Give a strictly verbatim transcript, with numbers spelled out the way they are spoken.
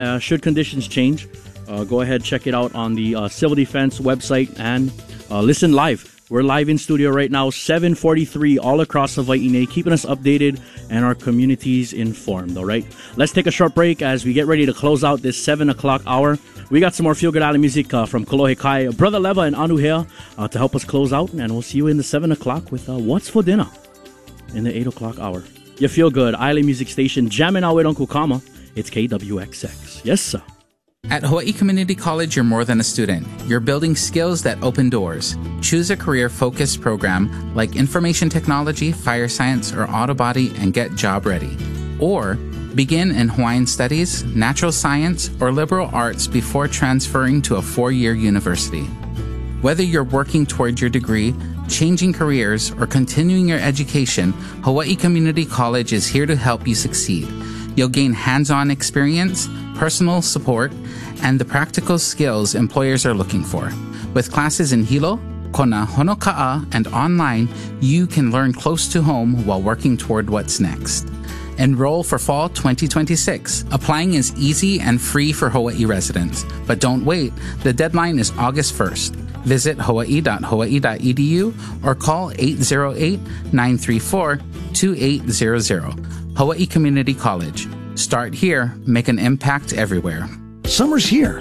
Uh, should conditions change, uh, go ahead, check it out on the uh, Civil Defense website and uh, listen live. We're live in studio right now, seven forty-three, all across Hawaii, keeping us updated and our communities informed, all right? Let's take a short break as we get ready to close out this seven o'clock hour. We got some more Feel Good Island music uh, from Kolohe Kai, Brother Leva and Anu Hea uh, to help us close out, and we'll see you in the seven o'clock with uh, What's for Dinner in the eight o'clock hour. You Feel Good Island Music Station, jamming out with Uncle Kama. It's K W X X. Yes, sir. At Hawaii Community College, you're more than a student. You're building skills that open doors. Choose a career-focused program like Information Technology, Fire Science, or Auto Body and get job ready. Or begin in Hawaiian Studies, Natural Science, or Liberal Arts before transferring to a four-year university. Whether you're working toward your degree, changing careers, or continuing your education, Hawaii Community College is here to help you succeed. You'll gain hands-on experience, personal support, and the practical skills employers are looking for. With classes in Hilo, Kona, Honoka'a, and online, you can learn close to home while working toward what's next. Enroll for fall twenty twenty-six. Applying is easy and free for Hawaii residents. But don't wait. The deadline is August first. Visit hawaii dot hawaii dot e d u or call eight zero eight, nine three four, two eight zero zero. Hawaii Community College. Start here, make an impact everywhere. Summer's here,